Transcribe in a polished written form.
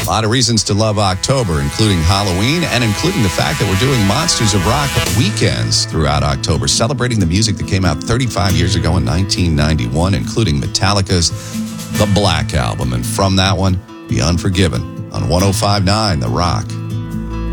A lot of reasons to love October, including Halloween and including the fact that we're doing Monsters of Rock weekends throughout October, celebrating the music that came out 35 years ago in 1991, including Metallica's The Black Album. And from that one, The Unforgiven on 105.9 The Rock.